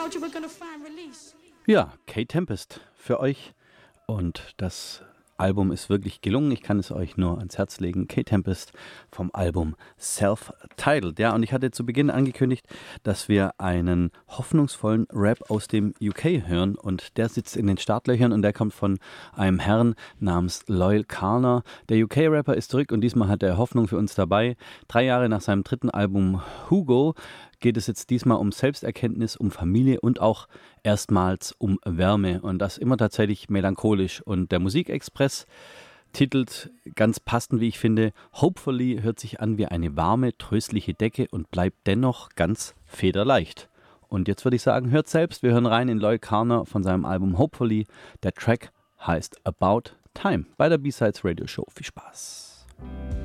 Ja, Kate Tempest für euch und das Album ist wirklich gelungen. Ich kann es euch nur ans Herz legen. Kate Tempest vom Album Self-Titled. Ja, und ich hatte zu Beginn angekündigt, dass wir einen hoffnungsvollen Rap aus dem UK hören und der sitzt in den Startlöchern und der kommt von einem Herrn namens Loyle Carner. Der UK-Rapper ist zurück und diesmal hat er Hoffnung für uns dabei. 3 Jahre nach seinem 3. Album Hugo geht es jetzt diesmal um Selbsterkenntnis, um Familie und auch erstmals um Wärme und das immer tatsächlich melancholisch. Und der Musikexpress titelt ganz passend, wie ich finde, Hopefully hört sich an wie eine warme, tröstliche Decke und bleibt dennoch ganz federleicht. Und jetzt würde ich sagen, hört selbst, wir hören rein in Loyle Carner von seinem Album Hopefully. Der Track heißt About Time bei der B-Sides Radio Show. Viel Spaß.